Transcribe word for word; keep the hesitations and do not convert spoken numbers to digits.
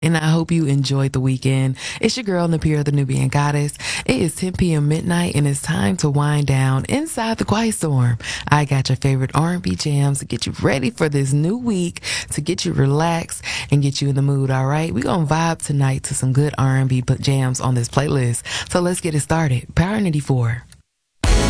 And I hope you enjoyed the weekend. It's your girl, Napira, the Nubian Goddess. It is ten p.m. midnight, and it's time to wind down inside the Quiet Storm. I got your favorite R and B jams to get you ready for this new week, to get you relaxed and get you in the mood, all right? We're going to vibe tonight to some good R and B jams on this playlist. So let's get it started. Power ninety-four.